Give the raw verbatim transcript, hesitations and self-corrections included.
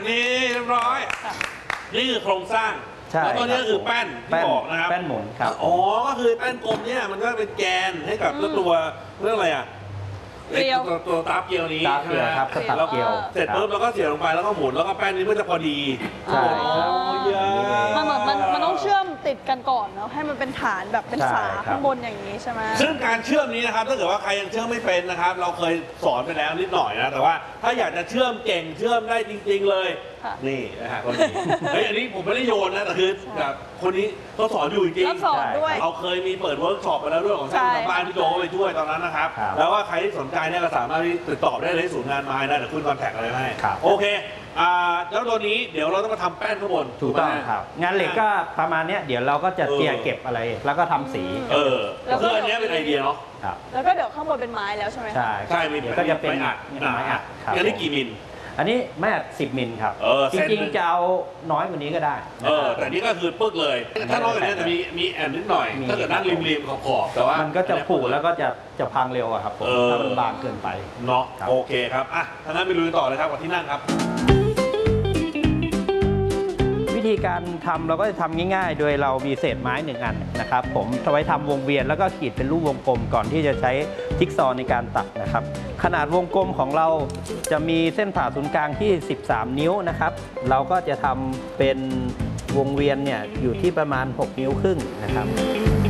นี่เรียบร้อยนี่คือโครงสร้างแล้วตัวนี้คือแป้นที่บอกนะครับแป้นหมุนครับอ๋อก็คือแป้นกลมเนี่ยมันก็เป็นแกนให้กับตัวเรื่องอะไรอ่ะเกลียวตัวตาเกลียวนี้ตาเกลียวครับตาเกลียวเสร็จปุ๊บแล้วก็เสียบลงไปแล้วก็หมุนแล้วก็แป้นนี้มันจะพอดีใช่ครับมันเหมือนมันมันต้องเชื่อมติดกันก่อนเนาะให้มันเป็นฐานแบบเป็นฝาข้างบนอย่างนี้ใช่ไหมซึ่งการเชื่อมนี้นะครับถ้าเกิดว่าใครยังเชื่อมไม่เป็นนะครับเราเคยสอนไปแล้วนิดหน่อยนะแต่ว่าถ้าอยากจะเชื่อมเก่งเชื่อมได้จริงๆเลยนี่นะฮะคนนี้เฮ้ยอันนี้ผมไม่ได้โยนนะแต่คือแบบคนนี้เขาสอนอยู่จริงๆสอนด้วยเราเคยมีเปิดเวิร์กช็อปไปแล้วด้วยของช่างทำบ้านพี่โจไปช่วยตอนนั้นนะครับแล้วว่าใครที่สนใจเนี่ยก็สามารถติดต่อได้เลยศูนย์งานไม้ได้เดี๋ยวคุณคอนแทคอะไรให้โอเคอ่าแล้วตัวนี้เดี๋ยวเราต้องมาทำแป้นข้างบนถูกต้องครับงานเหล็กก็ประมาณนี้เดี๋ยวเราก็จะเจียเก็บอะไรแล้วก็ทำสีเออคืออันนี้เป็นไอเดียเนาะครับแล้วก็เดี๋ยวข้างบนเป็นไม้แล้วใช่ไหมใช่ใช่เดี๋ยวก็จะเป็นไม้อัดครับอันนี้กี่มิลอันนี้แม่สิบมิลครับจริงๆจะเอาน้อยกว่านี้ก็ได้เออแต่นี่ก็คือปึ๊กเลยถ้าน้อยกว่านี้จะมีมีแอนนิดหน่อยถ้าเกิดนั่งริมๆขอบๆแต่ว่ามันก็จะผูแล้วก็จะจะพังเร็วอะครับผมถ้ามันบางเกินไปเนาะโอเคครับอ่ะท่านั้นไปลุยต่อเลยครับกับที่นั่งครับวิธีการทำเราก็จะทำง่ายๆโดยเรามีเศษไม้หนึ่งอันนะครับผมเอาไว้ทำวงเวียนแล้วก็ขีดเป็นรูปวงกลมก่อนที่จะใช้จิ๊กซอว์ในการตัดนะครับขนาดวงกลมของเราจะมีเส้นผ่าศูนย์กลางที่สิบสามนิ้วนะครับเราก็จะทำเป็นวงเวียนเนี่ยอยู่ที่ประมาณหกนิ้วครึ่งนะครับ